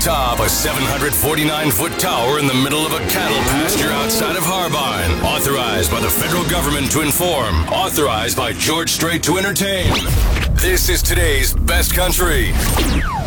atop a 749-foot tower in the middle of a cattle pasture outside of Harbine. Authorized by the federal government to inform. Authorized by George Strait to entertain. This is today's best country.